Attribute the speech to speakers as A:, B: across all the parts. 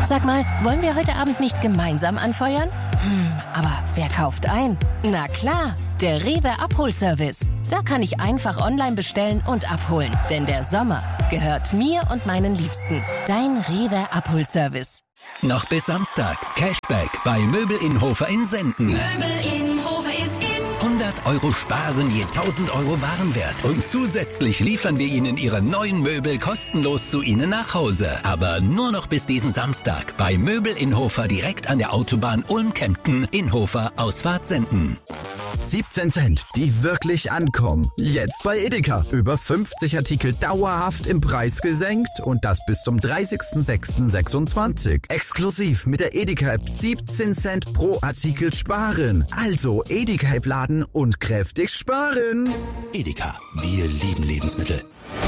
A: Sag mal, wollen wir heute Abend nicht gemeinsam anfeuern? Aber wer kauft ein? Na klar, der Rewe Abholservice. Da kann ich einfach online bestellen und abholen. Denn der Sommer gehört mir und meinen Liebsten. Dein Rewe Abholservice.
B: Noch bis Samstag. Cashback bei Möbel Inhofer in Senden.
C: Möbel Inhofer ist in.
B: 100 € sparen je 1000 € Warenwert. Und zusätzlich liefern wir Ihnen Ihre neuen Möbel kostenlos zu Ihnen nach Hause. Aber nur noch bis diesen Samstag bei Möbel Inhofer direkt an der Autobahn Ulm-Kempten, Inhofer, Ausfahrt Senden.
D: 17 Cent, die wirklich ankommen. Jetzt bei Edeka. Über 50 Artikel dauerhaft im Preis gesenkt und das bis zum 30.06.26. Exklusiv mit der Edeka-App 17 Cent pro Artikel sparen. Also Edeka-App laden und kräftig sparen.
B: Edeka, wir lieben Lebensmittel.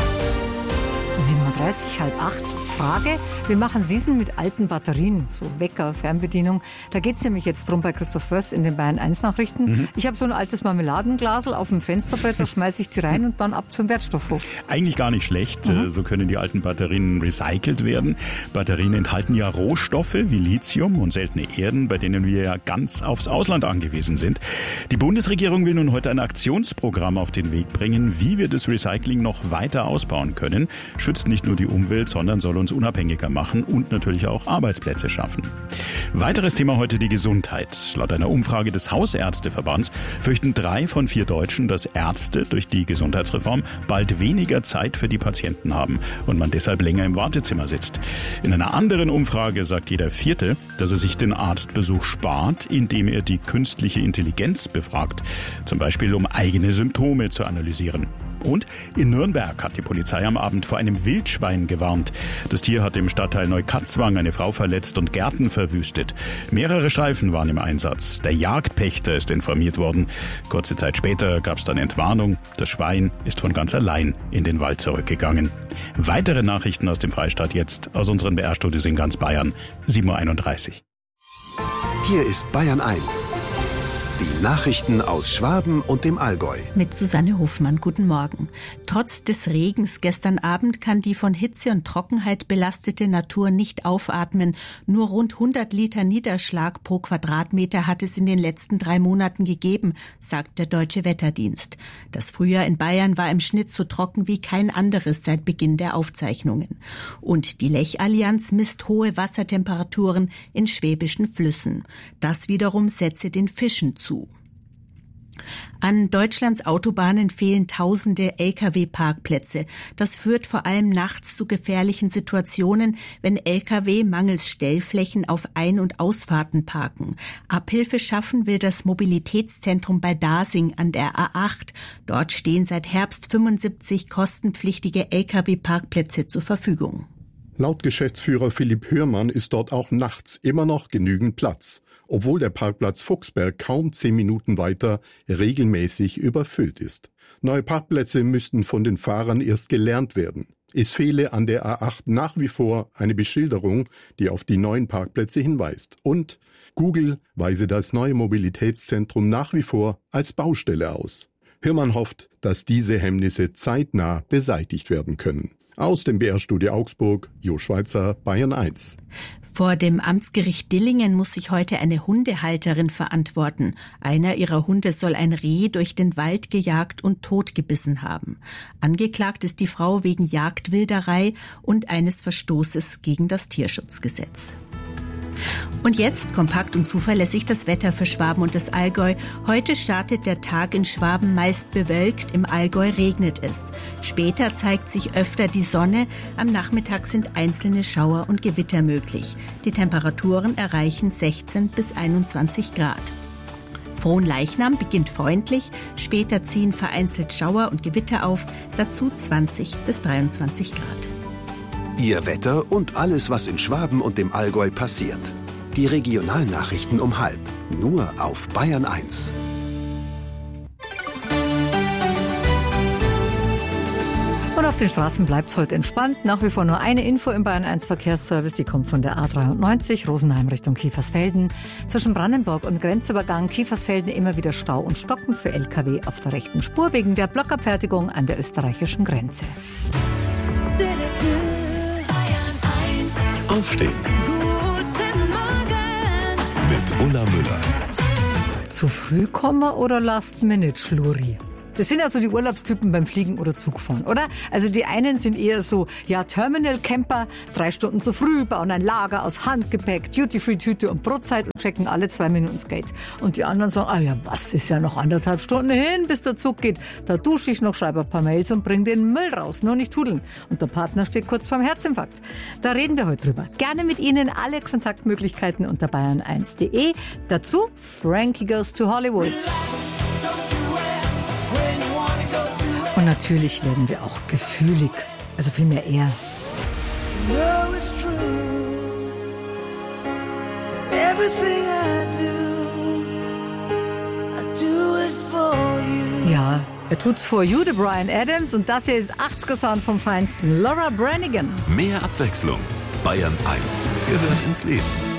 E: 7.30 Uhr, 7:30. Frage, wie machen Sie es denn mit alten Batterien? So Wecker, Fernbedienung. Da geht es nämlich jetzt drum bei Christoph Först in den Bayern 1 Nachrichten. Ich habe so ein altes Marmeladenglasel auf dem Fensterbrett, da schmeiße ich die rein und dann ab zum Wertstoffhof.
F: Eigentlich gar nicht schlecht. So können die alten Batterien recycelt werden. Batterien enthalten ja Rohstoffe wie Lithium und seltene Erden, bei denen wir ja ganz aufs Ausland angewiesen sind. Die Bundesregierung will nun heute ein Aktionsprogramm auf den Weg bringen, wie wir das Recycling noch weiter ausbauen können. Schützt nicht nur die Umwelt, sondern soll uns unabhängiger machen und natürlich auch Arbeitsplätze schaffen. Weiteres Thema heute die Gesundheit. Laut einer Umfrage des Hausärzteverbands fürchten 3 von 4 Deutschen, dass Ärzte durch die Gesundheitsreform bald weniger Zeit für die Patienten haben und man deshalb länger im Wartezimmer sitzt. In einer anderen Umfrage sagt jeder 4., dass er sich den Arztbesuch spart, indem er die künstliche Intelligenz befragt, zum Beispiel um eigene Symptome zu analysieren. Und in Nürnberg hat die Polizei am Abend vor einem Wildschwein gewarnt. Das Tier hat im Stadtteil Neukatzwang eine Frau verletzt und Gärten verwüstet. Mehrere Streifen waren im Einsatz. Der Jagdpächter ist informiert worden. Kurze Zeit später gab es dann Entwarnung. Das Schwein ist von ganz allein in den Wald zurückgegangen. Weitere Nachrichten aus dem Freistaat jetzt aus unseren BR-Studios in ganz Bayern. 7.31 Uhr.
G: Hier ist Bayern 1. Die Nachrichten aus Schwaben und dem Allgäu.
H: Mit Susanne Hofmann, guten Morgen. Trotz des Regens gestern Abend kann die von Hitze und Trockenheit belastete Natur nicht aufatmen. Nur rund 100 Liter Niederschlag pro Quadratmeter hat es in den letzten 3 Monaten gegeben, sagt der Deutsche Wetterdienst. Das Frühjahr in Bayern war im Schnitt so trocken wie kein anderes seit Beginn der Aufzeichnungen. Und die Lech-Allianz misst hohe Wassertemperaturen in schwäbischen Flüssen. Das wiederum setze den Fischen zu. An Deutschlands Autobahnen fehlen tausende Lkw-Parkplätze. Das führt vor allem nachts zu gefährlichen Situationen, wenn Lkw mangels Stellflächen auf Ein- und Ausfahrten parken. Abhilfe schaffen will das Mobilitätszentrum bei Dasing an der A8. Dort stehen seit Herbst 75 kostenpflichtige Lkw-Parkplätze zur Verfügung.
I: Laut Geschäftsführer Philipp Hörmann ist dort auch nachts immer noch genügend Platz, obwohl der Parkplatz Fuchsberg kaum 10 Minuten weiter regelmäßig überfüllt ist. Neue Parkplätze müssten von den Fahrern erst gelernt werden. Es fehle an der A8 nach wie vor eine Beschilderung, die auf die neuen Parkplätze hinweist. Und Google weise das neue Mobilitätszentrum nach wie vor als Baustelle aus. Hörmann hofft, dass diese Hemmnisse zeitnah beseitigt werden können. Aus dem BR-Studio Augsburg, Jo Schweizer, Bayern 1.
H: Vor dem Amtsgericht Dillingen muss sich heute eine Hundehalterin verantworten. Einer ihrer Hunde soll ein Reh durch den Wald gejagt und totgebissen haben. Angeklagt ist die Frau wegen Jagdwilderei und eines Verstoßes gegen das Tierschutzgesetz. Und jetzt kompakt und zuverlässig das Wetter für Schwaben und das Allgäu. Heute startet der Tag in Schwaben meist bewölkt, im Allgäu regnet es. Später zeigt sich öfter die Sonne, am Nachmittag sind einzelne Schauer und Gewitter möglich. Die Temperaturen erreichen 16 bis 21 Grad. Fronleichnam beginnt freundlich, später ziehen vereinzelt Schauer und Gewitter auf, dazu 20 bis 23 Grad.
G: Ihr Wetter und alles, was in Schwaben und dem Allgäu passiert. Die Regionalnachrichten um 12:30, nur auf Bayern 1.
E: Und auf den Straßen bleibt es heute entspannt. Nach wie vor nur eine Info im Bayern 1 Verkehrsservice, die kommt von der A93, Rosenheim Richtung Kiefersfelden. Zwischen Brandenburg und Grenzübergang Kiefersfelden immer wieder Stau und Stocken für Lkw auf der rechten Spur wegen der Blockabfertigung an der österreichischen Grenze.
B: Aufstehen.
J: Ulla Müller.
E: Zu früh kommen oder Last-Minute-Schluri? Das sind also die Urlaubstypen beim Fliegen oder Zugfahren, oder? Also die einen sind eher so, ja, Terminal-Camper, 3 Stunden zu früh, bauen ein Lager aus Handgepäck, Duty-Free-Tüte und Brotzeit und checken alle 2 Minuten das Gate. Und die anderen sagen, ah ja, was, ist ja noch 1,5 Stunden hin, bis der Zug geht. Da dusche ich noch, schreibe ein paar Mails und bring den Müll raus, nur nicht tudeln. Und der Partner steht kurz vorm Herzinfarkt. Da reden wir heute drüber. Gerne mit Ihnen, alle Kontaktmöglichkeiten unter bayern1.de. Dazu Frankie Goes to Hollywood. Und natürlich werden wir auch gefühlig, also vielmehr eher. Ja, er tut's for you, der Bryan Adams, und das hier ist 80er-Sound vom Feinsten, Laura Branigan.
J: Mehr Abwechslung. Bayern 1 gehört ins Leben.